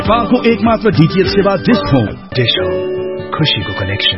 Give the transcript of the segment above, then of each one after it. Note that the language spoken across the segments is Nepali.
नेपालको एकमात्र डीटीएच सेवा डिश होम। खुशीको कनेक्सन।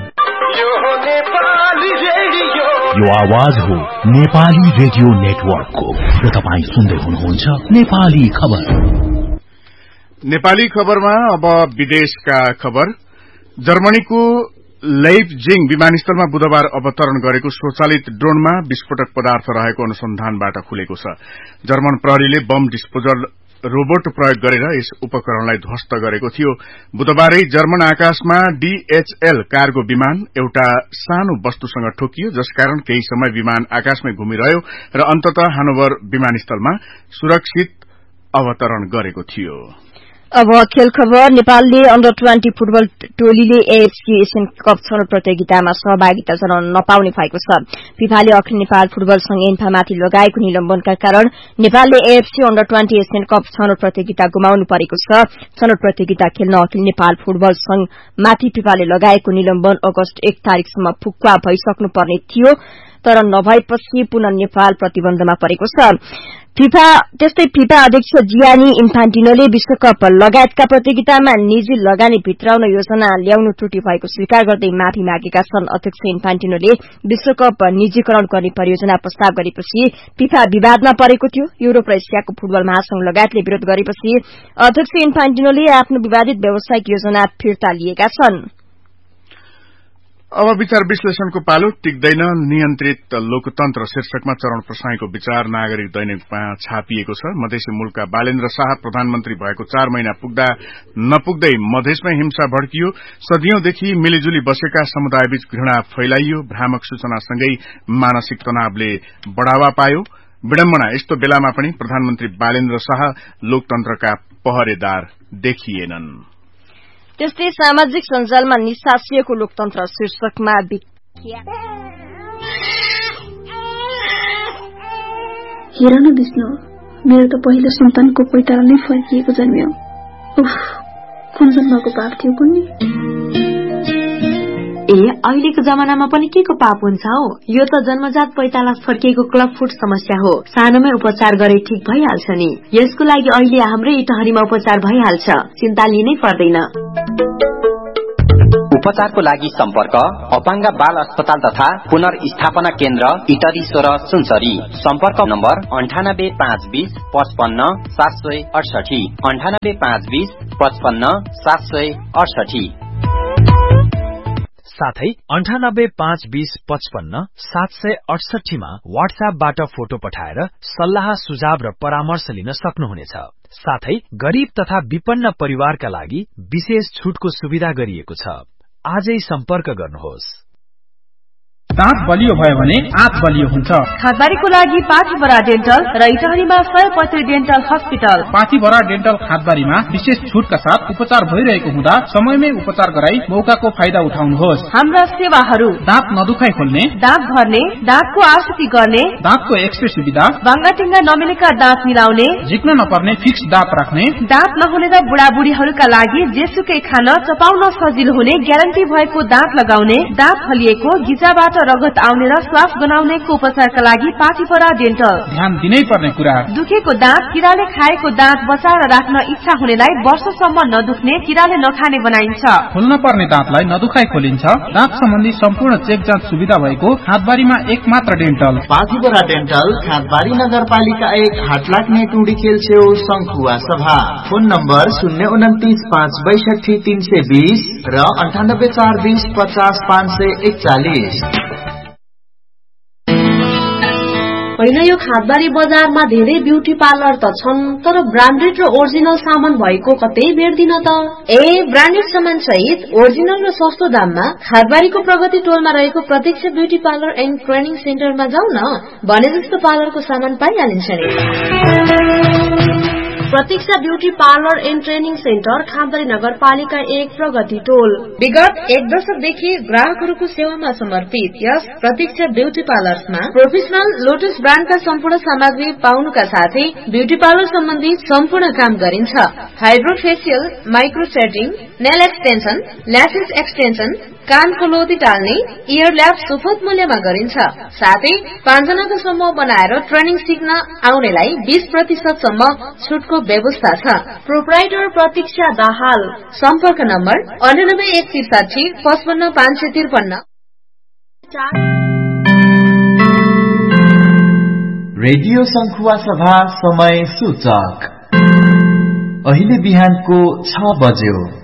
यो आवाज हो नेपाली रेडियो नेटवर्कको र तपाईं सुन्दै हुनुहुन्छ नेपाली खबर। नेपाली खबरमा अब विदेशका खबर। जर्मनीको लेइप्जिङ विमानस्थलमा बुधबार अवतरण गरेको स्वचालित ड्रोनमा विस्फोटक पदार्थ रहेको अनुसन्धानबाट खुलेको छ। जर्मन प्रहरीले बम डिस्पोजल रोबोट प्रयोग गरेर यस उपकरणलाई ध्वस्त गरेको थियो। बुधबारै जर्मन आकाशमा DHL कार्गो विमान एउटा सानो वस्तुसँग ठोकियो, जसकारण केही समय विमान आकाशमै घुमिरह्यो र अन्ततः हानोभर विमानस्थलमा सुरक्षित अवतरण गरेको थियो। अब खेल खबर। नेपालले अन्डर 20 फुटबल टोलीले एएफसी एशियन कप छनौट प्रतियोगितामा सहभागिता जनाउन नपाउने भएको छ। फिफाले अखिल नेपाल फुटबल संघ एन्फामाथि लगाएको निलम्बनका कारण नेपालले एएफसी अन्डर 20 एशियन कप छनौट प्रतियोगिता गुमाउनु परेको छ। छनौट प्रतियोगिता खेल्न अखिल नेपाल फुटबल संघ माथि फिफाले लगाएको निलम्बन अगस्त 1 तारिकसम्म फुक्का भइसक्नु पर्ने थियो, तर नभएपछि पुनः नेपाल प्रतिबन्धमा परेको छ। त्यस्तै फिफा अध्यक्ष जियानी इन्फान्टिनोले विश्वकप लगायतका प्रतियोगितामा निजी लगानी भित्राउन योजना ल्याउनु त्रुटि भएको स्वीकार गर्दै माफी मागेका छन्। अध्यक्ष इन्फान्टिनोले विश्वकप निजीकरण गर्ने परियोजना प्रस्ताव गरेपछि फिफा विवादमा परेको थियो। युरोप र एसियाको फुटबल महासंघ लगायतले विरोध गरेपछि अध्यक्ष इन्फान्टिनोले आफ्नो विवादित व्यावसायिक योजना फिर्ता लिएका छन्। अब विचार विश्लेषणको पालो। टिक्दैन नियन्त्रित लोकतन्त्र शीर्षकमा चरण प्रसाईको विचार नागरिक दैनिकमा छापिएको छ। मधेसी मूलका बालेन्द्र शाह प्रधानमन्त्री भएको 4 महिना पुग्दा नपुग्दै मधेसमै हिंसा भड्कियो। सदियौंदेखि मिलिजुली बसेका समुदायबीच घृणा फैलाइयो। भ्रामक सूचनासँगै मानसिक तनावले बढ़ावा पायो। विडम्बना, यस्तो बेलामा पनि प्रधानमन्त्री बालेन्द्र शाह लोकतन्त्रका पहरेदार देखिएनन्। त्यस्तै सामाजिक सञ्जालमा निसासिएको लोकतन्त्र शीर्षकमा हेर न विष्णु, मेरो त पहिलो सन्तानको पैताला नै फर्किएको जन्मियो। कुन जन्मको पाप थियो कुन्नी? अहिलेको जमानामा पनि के को पाप हुन्छ हो? यो त जन्मजात पैताला फर्किएको क्लब फुट समस्या हो। सानोमै उपचार गरे ठीक भइहाल्छ नि। यसको लागि अहिले हाम्रै इटहरीमा उपचार भइहाल्छ, चिन्ता लिनै पर्दैन। उपचारको लागि सम्पर्क अपाङ्ग बाल अस्पताल तथा पुनर्स्थापना केन्द्र इटरी 16 सुनसरी। सम्पर्क नम्बर 98 520 55 768 98 520 55 768। साथै 98 520 55 768 मा व्हाट्सएपबाट फोटो पठाएर सल्लाह सुझाव र परामर्श लिन सक्नुहुनेछ। साथै गरीब तथा विपन्न परिवारका लागि विशेष छुटको सुविधा गरिएको छ। आजै सम्पर्क गर्नुहोस्। दाँत बलियो भयो भने आँत बलियो हुन्छ। खादबारीको लागि पाठीबरा डेन्टल र इटहरीमा सयपत्री डेन्टल हस्पिटल। पाठीबरा डेन्टल खादबारीमा विशेष छुटका साथ उपचार भइरहेको हुँदा समयमै उपचार गराई मौकाको फाइदा उठाउनुहोस्। हाम्रा सेवाहरू दाँत नदुखाइ खोल्ने, दाँत भर्ने, दाँतको आरसीटी गर्ने, दाँतको एक्सरे सुविधा, बाङ्गाटिङ्गा नमिलेका दाँत मिलाउने, झिक्न नपर्ने फिक्स दाँत राख्ने, दाँत नहुने र बुढाबुढीहरूका लागि जेसुकै खान चपाउन सजिलो हुने ग्यारेन्टी भएको दाँत लगाउने, दाँत हलिएको गिजाबाट रगत आउने र श्वास गनाउनेको उपचारका लागि पाठीपरा डेन्टल। ध्यान दिनै पर्ने कुरा, दुखेको दाँत, किराले खाएको दाँत बचाएर राख्न इच्छा हुनेलाई वर्षसम्म नदुख्ने, किराले नखाने बनाइन्छ। खोल्न पर्ने दाँतलाई नदुखाइ खोलिन्छ। दाँत सम्बन्धी सम्पूर्ण चेक जाँच सुविधा भएको खादबारीमा एकमात्र डेन्टल पाठीपरा डेन्टल, खादबारी नगरपालिका 1, हाटलाग्ने टुडी खेल छेउ, शंखुवा सभा। फोन नम्बर 029 562 320 र 98 420 50 541। होइन, यो खादबारी बजारमा धेरै ब्युटी पार्लर त छन्, तर ब्रान्डेड र ओरिजिनल सामान भएको कतै भेट्दिन त। ब्रान्डेड सामान सहित ओरिजिनल र सस्तो दाममा खादबारीको प्रगति टोलमा रहेको प्रत्यक्ष ब्युटी पार्लर एन्ड ट्रेनिङ सेन्टरमा जाउँ न। भने जस्तो पार्लरको सामान पाइहालिन्छ नि। प्रतीक्षा beauty parlour and training centre, खादबारी नगरपालिका 1, प्रगति टोल। विगत 1 दशकदेखि ग्राहकहरूको सेवामा समर्पित यस प्रतीक्षा ब्यूटी पार्लर्समा प्रोफेसनल लोटस ब्रान्डका सम्पूर्ण सामग्री पाउनुका साथै ब्यूटी पार्लर सम्बन्धी सम्पूर्ण काम गरिन्छ। Hydro facial, micro setting, nail extension, lashes extension, कानको लोती टाल्ने, इयर ल्याब सुपथ मूल्यमा गरिन्छ। साथै 5 जनाको समूह बनाएर ट्रेनिङ सिक्न आउनेलाई 20% सम्म छुटको व्यवस्था छ। प्रोप्राइटर प्रतीक्षा दाहाल। सम्पर्क नम्बर 98 163 55 553। रेडियो संखुवा सभा समय सूचक अहिले बिहानको 6 बज्यो।